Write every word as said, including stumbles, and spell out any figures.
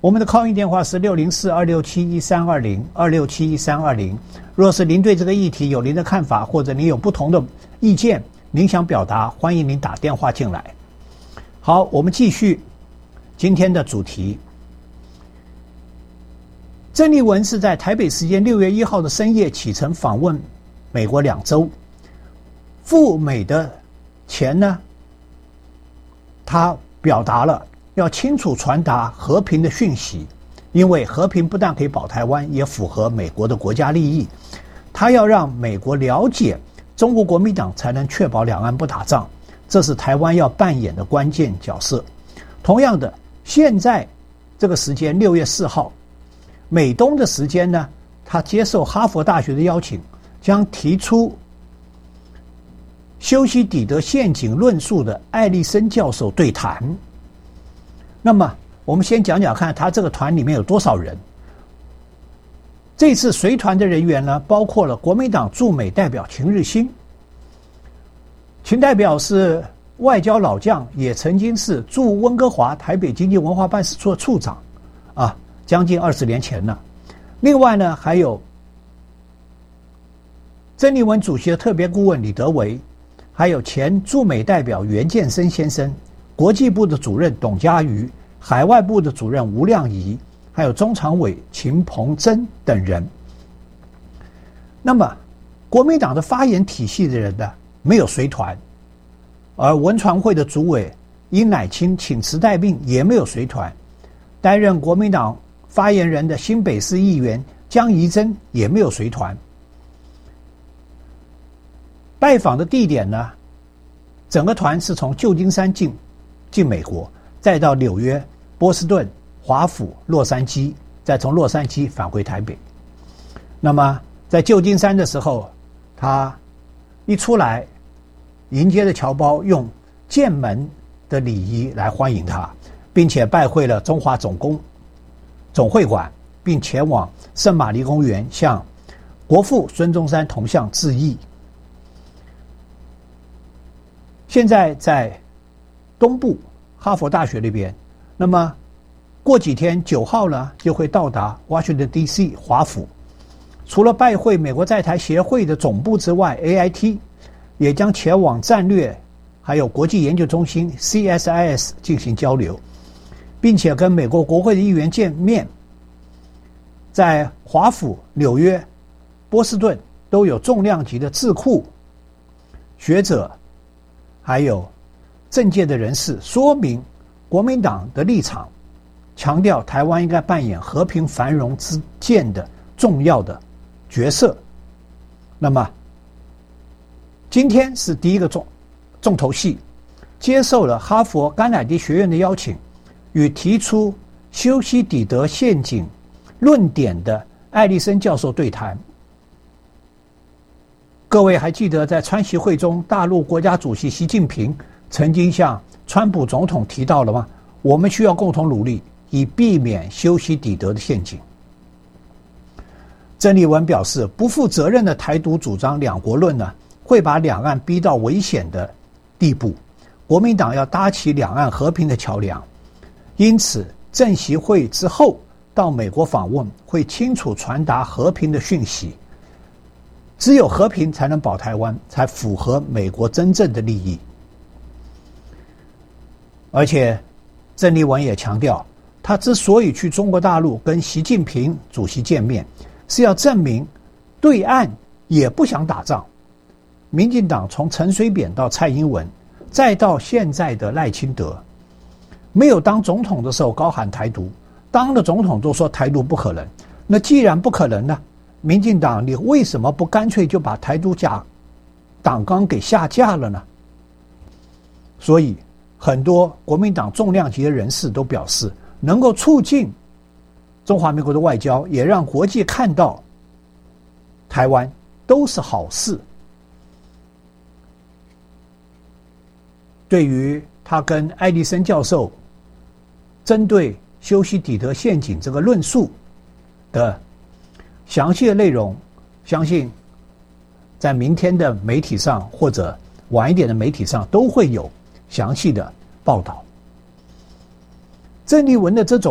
我们的 call in 电话是六零四二六七一三二零 二六七一三二零。若是您对这个议题有您的看法，或者您有不同的意见，您想表达，欢迎您打电话进来。好，我们继续今天的主题。郑丽文是在台北时间六月一号的深夜启程访问美国两周，赴美的前呢，他表达了要清楚传达和平的讯息，因为和平不但可以保台湾，也符合美国的国家利益。他要让美国了解中国国民党才能确保两岸不打仗，这是台湾要扮演的关键角色。同样的，现在这个时间六月四号美东的时间呢，他接受哈佛大学的邀请，将提出修昔底德陷阱论述的艾利森教授对谈。那么我们先讲讲看他这个团里面有多少人。这次随团的人员呢，包括了国民党驻美代表秦日兴，秦代表是外交老将，也曾经是驻温哥华台北经济文化办事处的处长啊，将近二十年前了。另外呢，还有郑丽文主席的特别顾问李德维，还有前驻美代表袁建生先生，国际部的主任董家瑜，海外部的主任吴亮仪，还有中常委秦鹏珍等人。那么国民党的发言体系的人呢，没有随团，而文传会的主委殷乃清请辞待命，也没有随团。担任国民党发言人的新北市议员江宜珍也没有随团。拜访的地点呢，整个团是从旧金山进进美国，再到纽约、波士顿、华府、洛杉矶，再从洛杉矶返回台北。那么在旧金山的时候，他一出来迎接的侨胞用剑门的礼仪来欢迎他，并且拜会了中华总公总会馆，并前往圣玛丽公园向国父孙中山铜像致意。现在在东部哈佛大学那边，那么过几天九号呢就会到达 Washington D C 华府。除了拜会美国在台协会的总部之外， A I T 也将前往战略还有国际研究中心 C S I S 进行交流，并且跟美国国会的议员见面。在华府、纽约、波士顿都有重量级的智库学者还有政界的人士说明国民党的立场，强调台湾应该扮演和平繁荣之间的重要的角色。那么今天是第一个重重头戏，接受了哈佛甘乃迪学院的邀请，与提出修昔底德陷阱论点的艾利森教授对谈。各位还记得在川习会中，大陆国家主席习近平曾经向川普总统提到了吗？我们需要共同努力，以避免修昔底德的陷阱。郑丽文表示，不负责任的台独主张两国论呢，会把两岸逼到危险的地步。国民党要搭起两岸和平的桥梁，因此郑习会之后到美国访问，会清楚传达和平的讯息。只有和平才能保台湾，才符合美国真正的利益。而且郑丽文也强调，他之所以去中国大陆跟习近平主席见面，是要证明对岸也不想打仗。民进党从陈水扁到蔡英文，再到现在的赖清德，没有当总统的时候高喊台独，当了总统都说台独不可能。那既然不可能呢，民进党你为什么不干脆就把台独甲党纲给下架了呢？所以很多国民党重量级的人士都表示，能够促进中华民国的外交，也让国际看到台湾都是好事。对于他跟爱迪生教授针对修昔底德陷阱这个论述的详细的内容，相信在明天的媒体上或者晚一点的媒体上都会有详细的报道。郑丽文的这种